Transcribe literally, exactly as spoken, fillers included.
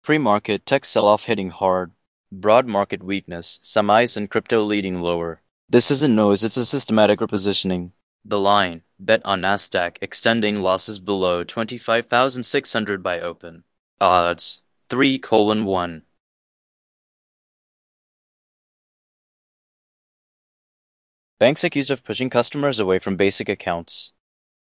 Pre-market, tech sell-off hitting hard. Broad market weakness, semis and crypto leading lower. This isn't noise, it's a systematic repositioning. The line, bet on Nasdaq extending losses below twenty-five thousand six hundred by open. Odds, three colon one. Banks accused of pushing customers away from basic accounts.